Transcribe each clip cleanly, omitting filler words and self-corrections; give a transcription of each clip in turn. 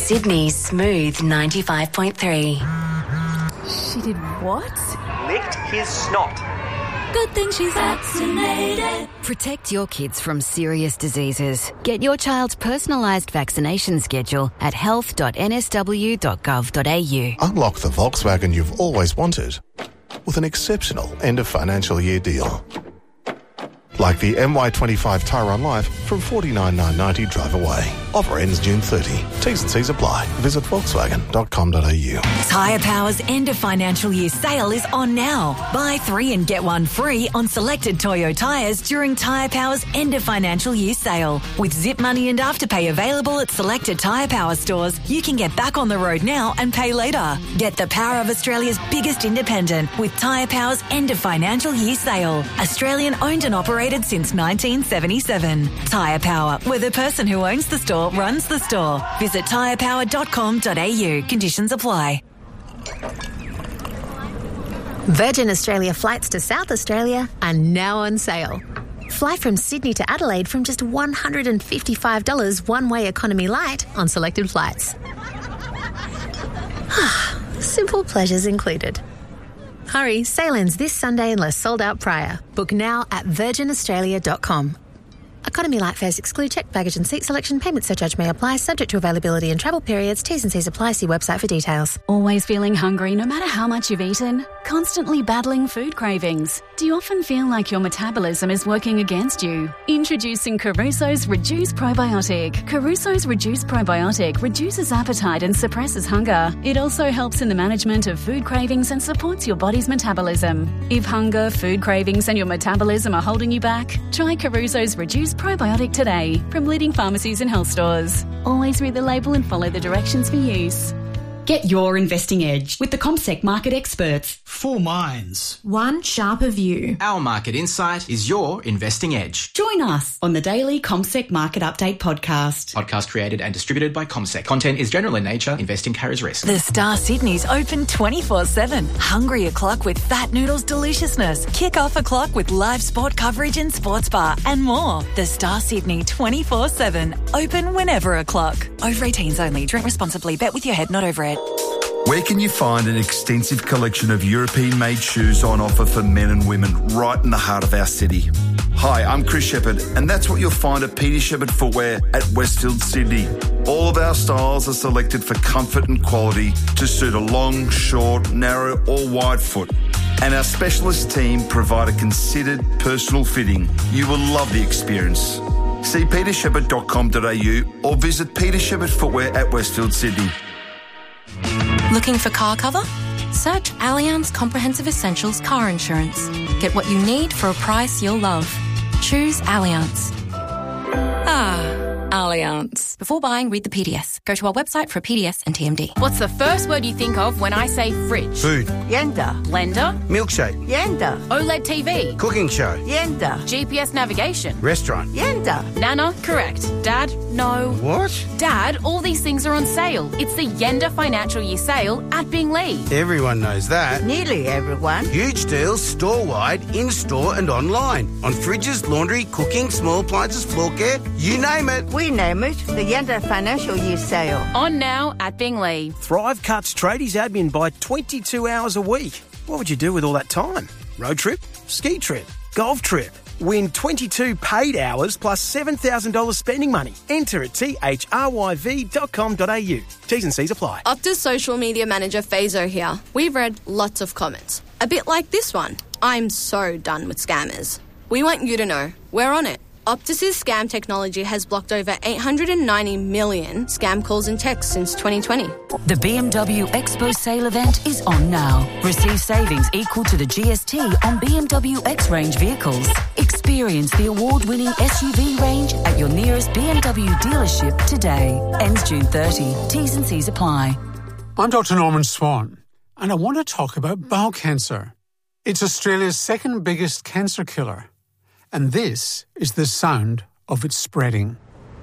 Sydney's Smooth 95.3. She did what? Licked his snot. Good thing she's vaccinated. Protect your kids from serious diseases. Get your child's personalised vaccination schedule at health.nsw.gov.au. Unlock the Volkswagen you've always wanted with an exceptional end of financial year deal. Like the MY25 Tyrone Life from $49,990 drive away. Offer ends June 30. T's and C's apply. Visit volkswagen.com.au. Tyre Power's end of financial year sale is on now. Buy 3 and get 1 free on selected Toyo tyres during Tyre Power's end of financial year sale. With Zip Money and Afterpay available at selected Tyre Power stores, you can get back on the road now and pay later. Get the power of Australia's biggest independent with Tyre Power's end of financial year sale. Australian owned and operated since 1977. Tyre Power, where the person who owns the store runs the store. Visit tyrepower.com.au. Conditions apply. Virgin Australia flights to South Australia are now on sale. Fly from Sydney to Adelaide from just $155 one-way economy light on selected flights. Simple pleasures included. Hurry, sale ends this Sunday unless sold out prior. Book now at virginaustralia.com. Economy light fares exclude checked baggage and seat selection. Payment surcharge may apply, subject to availability and travel periods. T's and C's apply. See website for details. Always feeling hungry no matter how much you've eaten? Constantly battling food cravings? Do you often feel like your metabolism is working against you? Introducing Caruso's Reduce Probiotic. Caruso's Reduce Probiotic reduces appetite and suppresses hunger. It also helps in the management of food cravings and supports your body's metabolism. If hunger, food cravings and your metabolism are holding you back, try Caruso's Reduce Probiotic today from leading pharmacies and health stores. Always read the label and follow the directions for use. Get your investing edge with the CommSec market experts. 4 minds. One sharper view. Our market insight is your investing edge. Join us on the daily CommSec Market Update podcast. Podcast created and distributed by CommSec. Content is general in nature. Investing carries risk. The Star Sydney's open 24/7. Hungry o'clock with Fat Noodles deliciousness. Kick off o'clock with live sport coverage and sports bar and more. The Star Sydney 24/7. Open whenever o'clock. Over 18s only. Drink responsibly. Bet with your head, not over it. Where can you find an extensive collection of European-made shoes on offer for men and women right in the heart of our city? Hi, I'm Chris Shepherd, and that's what you'll find at Peter Shepherd Footwear at Westfield, Sydney. All of our styles are selected for comfort and quality to suit a long, short, narrow or wide foot. And our specialist team provide a considered personal fitting. You will love the experience. See petershepherd.com.au or visit Peter Shepherd Footwear at Westfield, Sydney. Looking for car cover? Search Allianz Comprehensive Essentials Car Insurance. Get what you need for a price you'll love. Choose Allianz. Allianz. Before buying, read the PDS. Go to our website for a PDS and TMD. What's the first word you think of when I say fridge? Food. Yenda. Blender. Milkshake. Yenda. OLED TV. Cooking show. Yenda. GPS navigation. Restaurant. Yenda. Nana, correct. Dad, no. What? Dad, all these things are on sale. It's the Yenda Financial Year Sale at Binglee. Everyone knows that. Nearly everyone. Huge deals store-wide, in-store and online. On fridges, laundry, cooking, small appliances, floor care, you name it. We name it the Yenda Financial Year Sale. On now at Binglee. Thrive cuts tradies admin by 22 hours a week. What would you do with all that time? Road trip? Ski trip? Golf trip? Win 22 paid hours plus $7,000 spending money. Enter at thryv.com.au. T's and C's apply. Optus social media manager Fazo here. We've read lots of comments. A bit like this one. I'm so done with scammers. We want you to know we're on it. Optus's scam technology has blocked over 890 million scam calls and texts since 2020. The BMW Expo sale event is on now. Receive savings equal to the GST on BMW X range vehicles. Experience the award-winning SUV range at your nearest BMW dealership today. Ends June 30. T's and C's apply. I'm Dr. Norman Swan, and I want to talk about bowel cancer. It's Australia's second biggest cancer killer. And this is the sound of it spreading.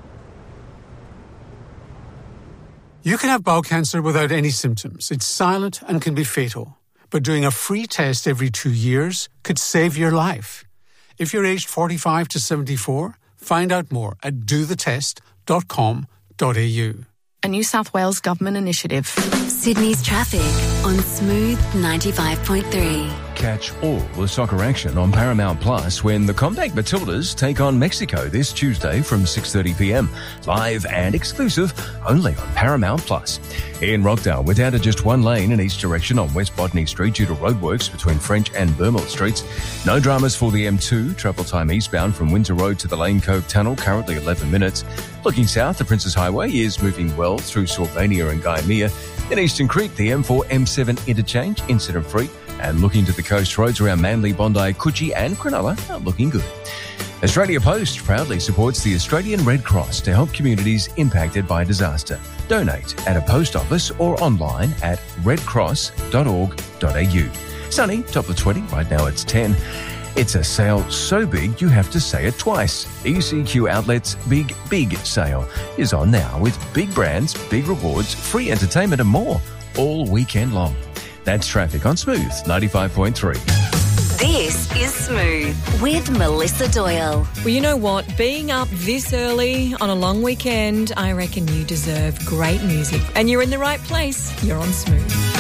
You can have bowel cancer without any symptoms. It's silent and can be fatal. But doing a free test every 2 years could save your life. If you're aged 45 to 74, find out more at dothetest.com.au. a New South Wales government initiative. Sydney's traffic on Smooth 95.3. Catch all the soccer action on Paramount Plus when the Compact Matildas take on Mexico this Tuesday from 6:30pm. Live and exclusive only on Paramount Plus. In Rockdale, we're down to just one lane in each direction on West Botany Street due to roadworks between French and Burmel Streets. No dramas for the M2. Travel time eastbound from Windsor Road to the Lane Cove Tunnel, currently 11 minutes. Looking south, the Princes Highway is moving well through Sylvania and Gymea. In Eastern Creek, the M4-M7 interchange, incident-free. And looking to the coast, roads around Manly, Bondi, Coogee and Cronulla are looking good. Australia Post proudly supports the Australian Red Cross to help communities impacted by disaster. Donate at a post office or online at redcross.org.au. Sunny, top of 20, right now it's 10. It's a sale so big you have to say it twice. ECQ Outlet's Big Sale is on now with big brands, big rewards, free entertainment and more all weekend long. That's traffic on Smooth 95.3. This is Smooth with Melissa Doyle. Well, you know what? Being up this early on a long weekend, I reckon you deserve great music. And you're in the right place. You're on Smooth.